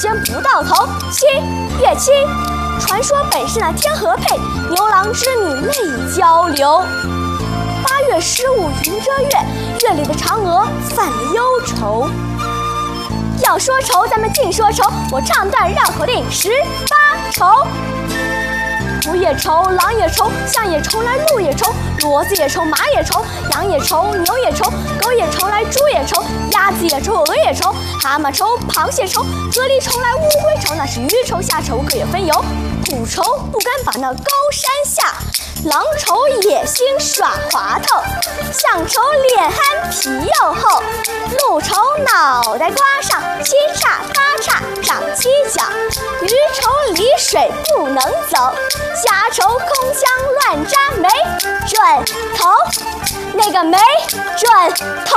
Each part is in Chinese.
仙不到头。7月7，传说本是那天河配，牛郎织女泪已交流。8月15云遮月，月里的嫦娥犯了忧愁。要说愁，咱们尽说愁，我唱段绕口令18愁。狐也愁，狼也愁，象也愁来鹿也愁，骡子也愁，马也愁，羊也愁，牛也愁，狗也愁来猪也愁，鸭子也愁，鹅也愁，蛤蟆愁，螃蟹愁，河狸愁来乌龟愁，那是鱼愁虾愁各有分忧。虎愁不敢把那高山下，狼愁野心耍滑头，象愁脸憨皮又厚，鹿愁脑袋瓜上七叉八叉长犄角，鱼愁离水不能走，虾愁空腔乱扎没准头，那个没准头。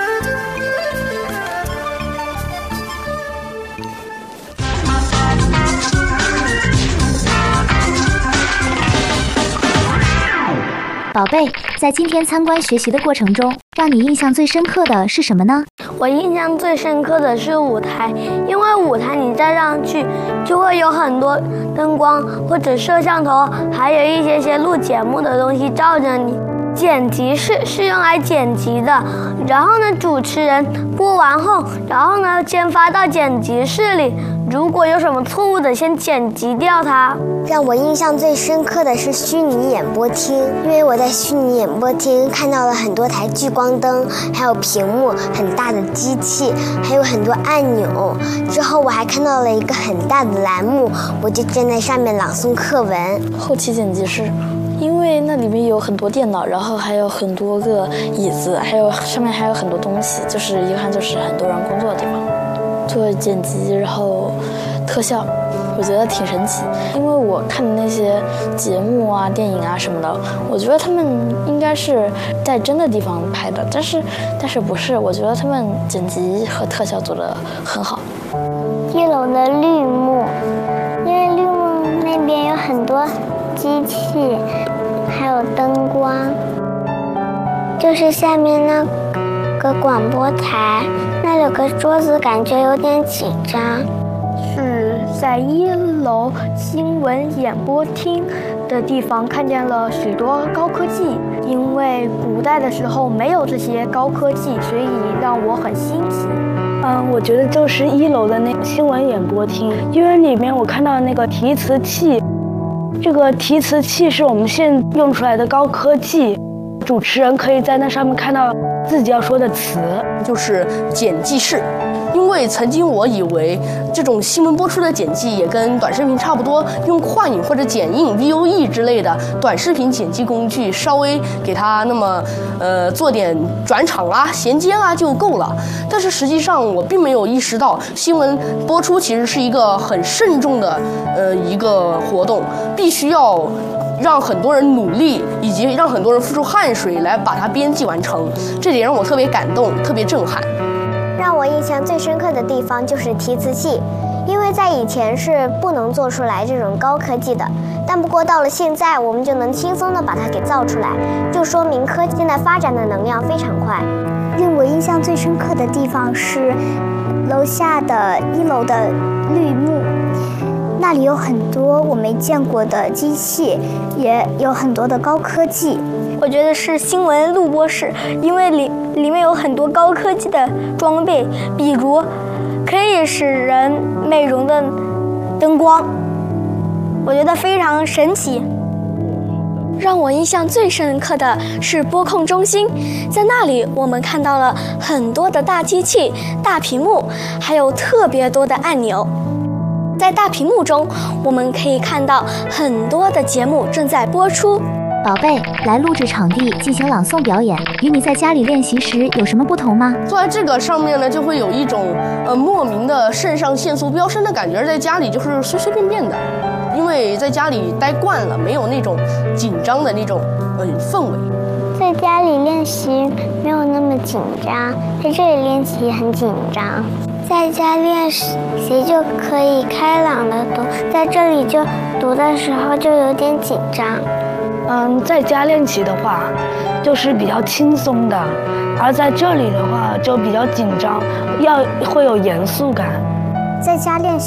宝贝，在今天参观学习的过程中，让你印象最深刻的是什么呢？ 我印象最深刻的是舞台，因为舞台你站上去就会有很多灯光或者摄像头，还有一些录节目的东西照着你。剪辑室是用来剪辑的，然后呢，主持人播完后，然后呢，先发到剪辑室里，如果有什么错误的，先剪辑掉它。 让我印象最深刻的是虚拟演播厅，因为我在虚拟演播厅看到了很多台聚光灯，还有屏幕，很大的机器，还有很多按钮。之后我还看到了一个很大的栏目，我就站在上面朗诵课文。 后期剪辑室。因为那里面有很多电脑，然后还有很多个椅子，还有上面还有很多东西，就是一看就是很多人工作的地方。做剪辑，然后特效，我觉得挺神奇。因为我看的那些节目啊、电影啊什么的，我觉得他们应该是在真的地方拍的，但是不是？我觉得他们剪辑和特效做得很好。 1楼的绿幕，因为绿幕那边有很多机器，还有灯光，就是下面那个广播台，那有个桌子，感觉有点紧张。 是在1楼新闻演播厅的地方看见了许多高科技，因为古代的时候没有这些高科技，所以让我很新奇。 我觉得就是1楼的那个新闻演播厅，因为里面我看到那个提词器。这个提词器是我们现在用出来的高科技，主持人可以在那上面看到自己要说的词。 就是剪辑室，因为曾经我以为这种新闻播出的剪辑也跟短视频差不多，用快影或者剪映 VOE 之类的短视频剪辑工具，稍微给它那么做点转场啊、衔接啊就够了。但是实际上我并没有意识到，新闻播出其实是一个很慎重的一个活动，必须要让很多人努力，以及让很多人付出汗水来把它编辑完成，这点让我特别感动，特别震撼。 让我印象最深刻的地方就是提词器，因为在以前是不能做出来这种高科技的，但不过到了现在，我们就能轻松的把它给造出来，就说明科技现在发展的能量非常快。 令我印象最深刻的地方是楼下的1楼的绿幕。那里有很多我没见过的机器，也有很多的高科技。 我觉得是新闻录播室，因为里面有很多高科技的装备，比如可以使人美容的灯光，我觉得非常神奇。 让我印象最深刻的是播控中心，在那里我们看到了很多的大机器、大屏幕，还有特别多的按钮。在大屏幕中，我们可以看到很多的节目正在播出。 宝贝，来录制场地进行朗诵表演，与你在家里练习时有什么不同吗？ 坐在这个上面呢，就会有一种莫名的肾上腺素飙升的感觉，在家里就是随随便便的，因为在家里待惯了，没有那种紧张的那种氛围。 在家里练习没有那么紧张，在这里练习很紧张。在家练习就可以开朗的读，在这里就读的时候就有点紧张。 在家练习的话，就是比较轻松的，而在这里的话就比较紧张，会有严肃感。 在家练习